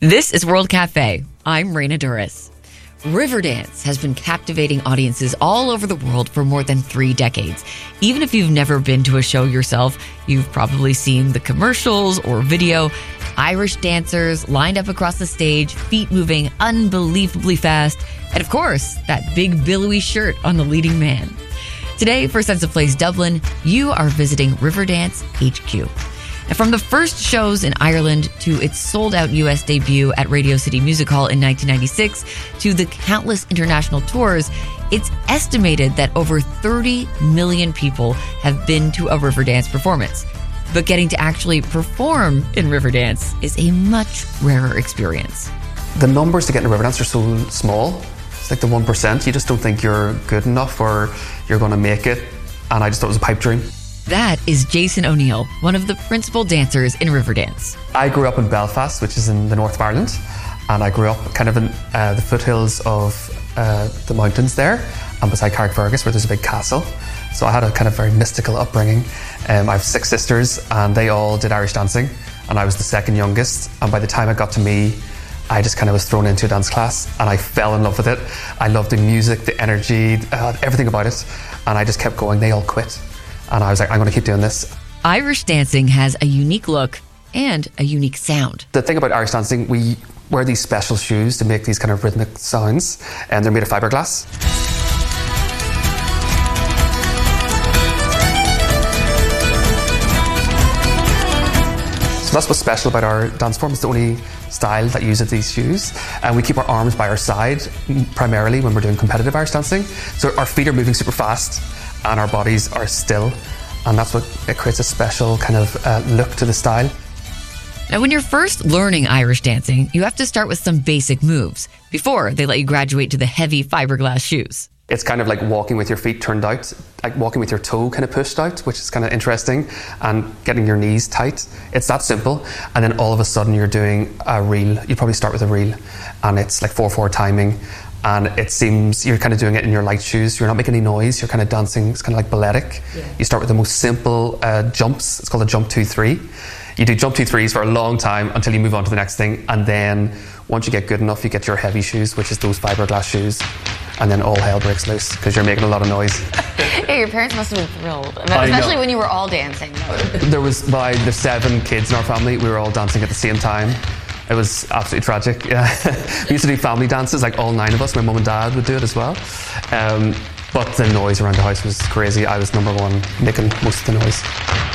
This is World Cafe. I'm Raina Duras. Riverdance has been captivating audiences all over the world for more than 3 decades. Even if you've never been to a show yourself, you've probably seen the commercials or video. Irish dancers lined up across the stage, feet moving unbelievably fast, and of course, that big billowy shirt on the leading man. Today, for Sense of Place Dublin, you are visiting Riverdance HQ. And from the first shows in Ireland to its sold-out US debut at Radio City Music Hall in 1996 to the countless international tours, it's estimated that over 30 million people have been to a Riverdance performance. But getting to actually perform in Riverdance is a much rarer experience. The numbers to get into Riverdance are so small. It's like the 1%. You just don't think you're good enough or you're going to make it. And I just thought it was a pipe dream. That is Jason O'Neill, one of the principal dancers in Riverdance. I grew up in Belfast, which is in the north of Ireland, and I grew up kind of in the foothills of the mountains there, and beside Carrickfergus, where there's a big castle. So I had a kind of very mystical upbringing. I have 6 sisters, and they all did Irish dancing, and I was the second youngest. And by the time it got to me, I just kind of was thrown into a dance class, and I fell in love with it. I loved the music, the energy, everything about it, and I just kept going. They all quit. And I was like, I'm going to keep doing this. Irish dancing has a unique look and a unique sound. The thing about Irish dancing, we wear these special shoes to make these kind of rhythmic sounds, and they're made of fiberglass. So that's what's special about our dance form. It's the only style that uses these shoes. And we keep our arms by our side, primarily when we're doing competitive Irish dancing. So our feet are moving super fast, and our bodies are still, and that's what it creates a special kind of look to the style. Now, when you're first learning Irish dancing, you have to start with some basic moves before they let you graduate to the heavy fiberglass shoes. It's kind of like walking with your feet turned out, like walking with your toe kind of pushed out, which is kind of interesting, and getting your knees tight. It's that simple. And then all of a sudden you're doing a reel. You probably start with a reel, and it's like 4/4 timing. And it seems you're kind of doing it in your light shoes. You're not making any noise. You're kind of dancing. It's kind of like balletic. Yeah. You start with the most simple jumps. It's called a jump 2-3. You do jump 2-3s for a long time until you move on to the next thing. And then once you get good enough, you get your heavy shoes, which is those fiberglass shoes. And then all hell breaks loose because you're making a lot of noise. Yeah, your parents must have been thrilled, especially when you were all dancing. There's 7 kids in our family. We were all dancing at the same time. It was absolutely tragic. Yeah. We used to do family dances, like all 9 of us. My mum and dad would do it as well. But the noise around the house was crazy. I was number one, making most of the noise.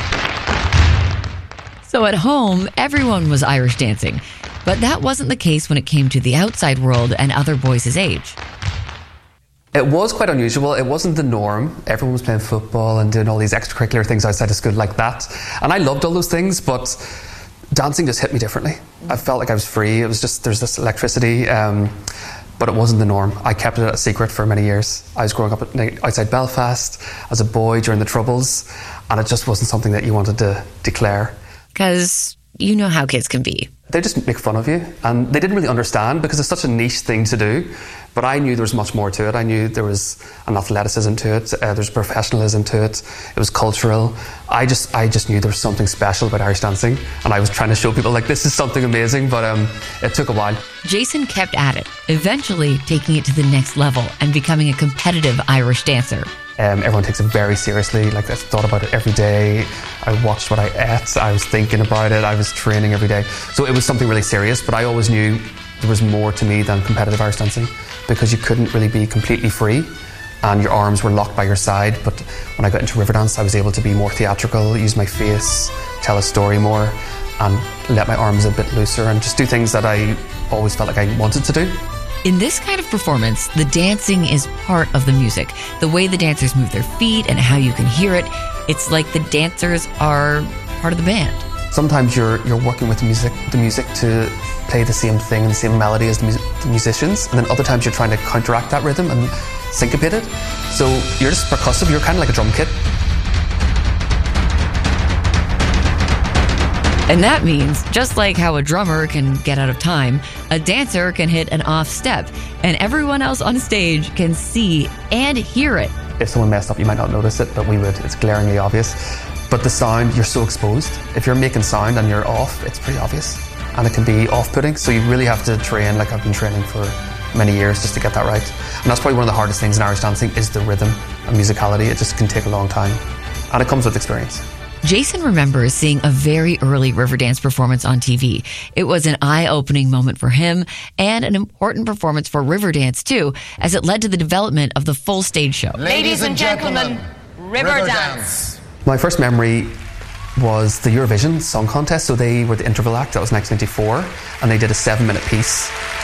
So at home, everyone was Irish dancing. But that wasn't the case when it came to the outside world and other boys his age. It was quite unusual. It wasn't the norm. Everyone was playing football and doing all these extracurricular things outside of school like that. And I loved all those things, but dancing just hit me differently. I felt like I was free. It was just, there's this electricity, but it wasn't the norm. I kept it a secret for many years. I was growing up outside Belfast as a boy during the Troubles, and it just wasn't something that you wanted to declare. Because you know how kids can be. They just make fun of you, and they didn't really understand because it's such a niche thing to do. But I knew there was much more to it. I knew there was an athleticism to it. There's professionalism to it. It was cultural. I just knew there was something special about Irish dancing, and I was trying to show people like this is something amazing. But it took a while. Jason kept at it, eventually taking it to the next level and becoming a competitive Irish dancer. Everyone takes it very seriously. Like I thought about it every day. I watched what I ate. I was thinking about it. I was training every day. So it was something really serious. But I always knew there was more to me than competitive Irish dancing, because you couldn't really be completely free and your arms were locked by your side. But when I got into Riverdance, I was able to be more theatrical, use my face, tell a story more, and let my arms a bit looser and just do things that I always felt like I wanted to do. In this kind of performance, the dancing is part of the music. The way the dancers move their feet and how you can hear it, it's like the dancers are part of the band. Sometimes you're working with the music to play the same thing and the same melody as the musicians, and then other times you're trying to counteract that rhythm and syncopate it. So you're just percussive, you're kind of like a drum kit. And that means, just like how a drummer can get out of time, a dancer can hit an off step, and everyone else on stage can see and hear it. If someone messed up, you might not notice it, but we would. It's glaringly obvious. But the sound, you're so exposed. If you're making sound and you're off, it's pretty obvious. And it can be off-putting, so you really have to train, like I've been training for many years just to get that right. And that's probably one of the hardest things in Irish dancing is the rhythm and musicality. It just can take a long time. And it comes with experience. Jason remembers seeing a very early Riverdance performance on TV. It was an eye-opening moment for him and an important performance for Riverdance too, as it led to the development of the full stage show. Ladies and gentlemen, Riverdance. My first memory was the Eurovision Song Contest. So they were the interval act. That was 1994. And they did a 7-minute piece.